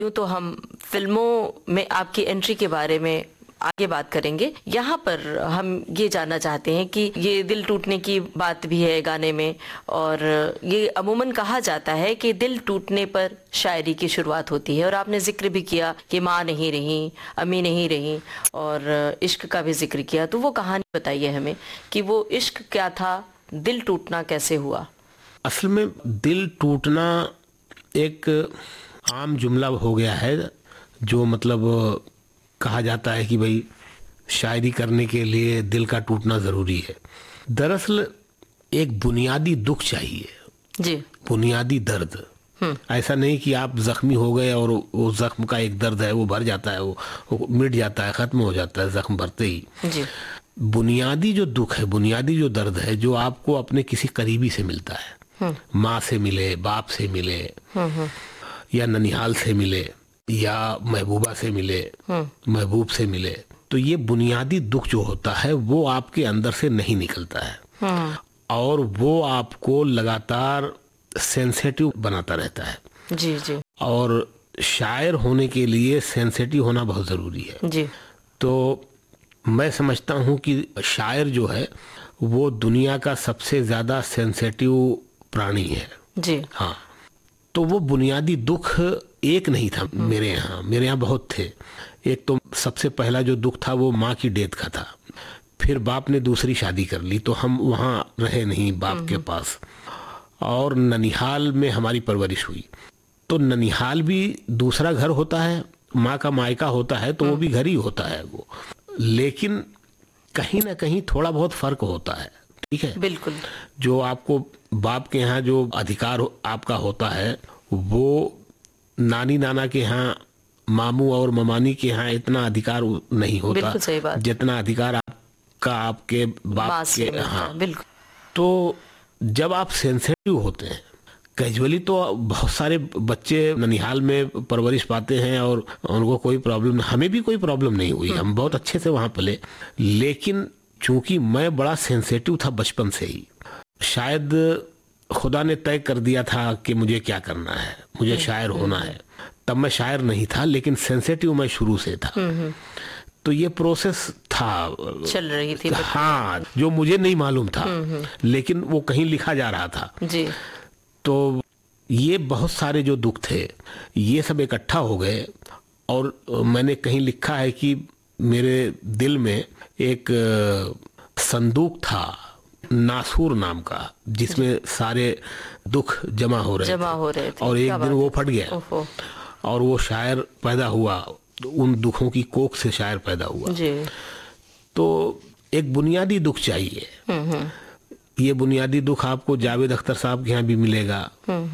यूँ तो हम फिल्मों में आपकी एंट्री के बारे में आगे बात करेंगे। यहाँ पर हम ये जानना चाहते हैं कि ये दिल टूटने की बात भी है गाने में, और ये अमूमन कहा जाता है कि दिल टूटने पर शायरी की शुरुआत होती है। और आपने जिक्र भी किया कि माँ नहीं रही, अम्मी नहीं रही, और इश्क का भी जिक्र किया। तो वो कहानी बताइए हमें कि वो इश्क क्या था, दिल टूटना कैसे हुआ? असल में दिल टूटना एक आम जुमला हो गया है, जो मतलब कहा जाता है कि भाई शायरी करने के लिए दिल का टूटना ज़रूरी है। दरअसल एक बुनियादी दुख चाहिए जी, बुनियादी दर्द। ऐसा नहीं कि आप जख्मी हो गए और वो जख्म का एक दर्द है वो भर जाता है, वो मिट जाता है, ख़त्म हो जाता है जख्म भरते ही। जी, बुनियादी जो दुख है, बुनियादी जो दर्द है, जो आपको अपने किसी करीबी से मिलता है, माँ से मिले, बाप से मिले, या ननिहाल से मिले, या महबूबा से मिले, महबूब से मिले, तो ये बुनियादी दुख जो होता है वो आपके अंदर से नहीं निकलता है, और वो आपको लगातार सेंसिटिव बनाता रहता है। जी, जी, और शायर होने के लिए सेंसिटिव होना बहुत ज़रूरी है। जी, तो मैं समझता हूँ कि शायर जो है वो दुनिया का सबसे ज़्यादा सेंसिटिव प्राणी है। जी, हाँ, तो वो बुनियादी दुख एक नहीं था मेरे यहाँ बहुत थे। एक तो सबसे पहला जो दुख था वो माँ की डेथ का था। फिर बाप ने दूसरी शादी कर ली तो हम वहाँ रहे नहीं बाप के पास, और ननिहाल में हमारी परवरिश हुई। तो ननिहाल भी दूसरा घर होता है, माँ का मायका होता है, तो वो भी घर ही होता है वो, लेकिन कहीं ना कहीं थोड़ा बहुत फर्क होता है। ठीक है, बिल्कुल। जो आपको बाप के यहाँ जो अधिकार आपका होता है वो नानी नाना के यहाँ, मामू और ममानी के यहाँ इतना अधिकार नहीं होता। बिल्कुल सही बात। जितना अधिकार आपका आपके बाप के। हाँ, बिल्कुल। तो जब आप सेंसिटिव होते हैं, कैजुअली तो बहुत सारे बच्चे ननिहाल में परवरिश पाते हैं और उनको कोई प्रॉब्लम, हमें भी कोई प्रॉब्लम नहीं हुई, हम बहुत अच्छे से वहाँ पले। लेकिन चूंकि मैं बड़ा सेंसिटिव था बचपन से ही, शायद खुदा ने तय कर दिया था कि मुझे क्या करना है, मुझे शायर होना है। तब मैं शायर नहीं था, लेकिन सेंसिटिव मैं शुरू से था। तो ये प्रोसेस था, चल रही थी। हाँ, जो मुझे नहीं मालूम था, लेकिन वो कहीं लिखा जा रहा था। जी। तो ये बहुत सारे जो दुख थे ये सब इकट्ठा हो गए, और मैंने कहीं लिखा है कि मेरे दिल में एक संदूक था नासूर नाम का, जिसमें सारे दुख जमा हो रहे थे। और एक दिन वो फट गया और वो शायर पैदा हुआ, उन दुखों की कोख से शायर पैदा हुआ। जी। तो एक बुनियादी दुख चाहिए। ये बुनियादी दुख आपको जावेद अख्तर साहब के यहाँ भी मिलेगा,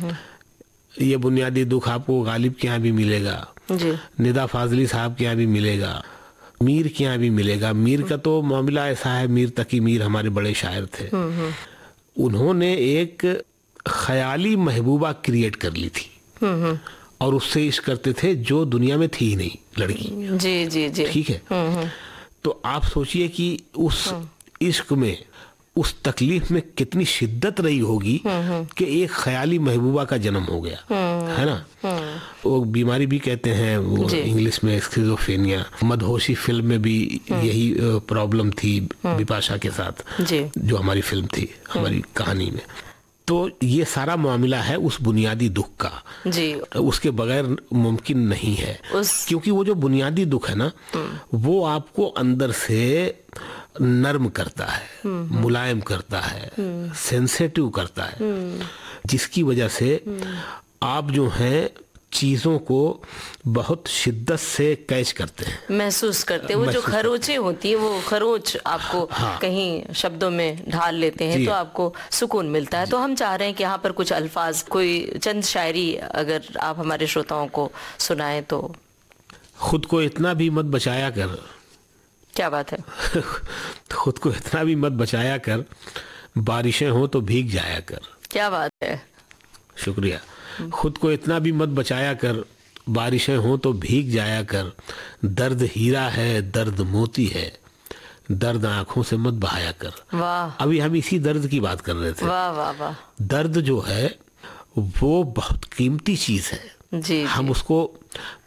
ये बुनियादी दुख आपको गालिब के यहाँ भी मिलेगा, निदा फाजली साहब के यहाँ भी मिलेगा, मीर के यहाँ भी मिलेगा। मीर का तो मामला ऐसा है, मीर तकी मीर हमारे बड़े शायर थे। उन्होंने एक ख्याली महबूबा क्रिएट कर ली थी, और उससे इश्क करते थे जो दुनिया में थी ही नहीं लड़की। जी, जी, जी। ठीक है। तो आप सोचिए कि उस इश्क में, उस तकलीफ में कितनी शिद्दत रही होगी कि एक ख्याली महबूबा का जन्म हो गया, है ना। वो बीमारी भी कहते हैं वो इंग्लिश में स्किज़ोफ्रेनिया। मदहोशी फिल्म में भी यही प्रॉब्लम थी बिपाशा के साथ, जो हमारी फिल्म थी, हमारी कहानी में। तो ये सारा मामला है उस बुनियादी दुख का। जी। उसके बगैर मुमकिन नहीं है, क्योंकि वो जो बुनियादी दुख है ना, वो आपको अंदर से नर्म करता है, मुलायम करता है, सेंसिटिव करता है, जिसकी वजह से आप जो हैं चीज़ों को बहुत शिद्दत से कैच करते हैं, महसूस करते हैं। वो जो खरोचें होती है, वो खरोच आपको कहीं शब्दों में ढाल लेते हैं, तो आपको सुकून मिलता है। तो हम चाह रहे हैं कि यहाँ पर कुछ अल्फाज, कोई चंद शायरी अगर आप हमारे श्रोताओं को सुनाएं तो। खुद को इतना भी मत बचाया कर। क्या बात है। खुद को इतना भी मत बचाया कर, बारिशें हो तो भीग जाया कर। क्या बात है। शुक्रिया। खुद को इतना भी मत बचाया कर, बारिशें हो तो भीग जाया कर। दर्द हीरा है, दर्द मोती है, दर्द आंखों से मत बहाया कर। वाह। अभी हम इसी दर्द की बात कर रहे थे। वाह वाह वाह। दर्द जो है वो बहुत कीमती चीज है। जी, हम उसको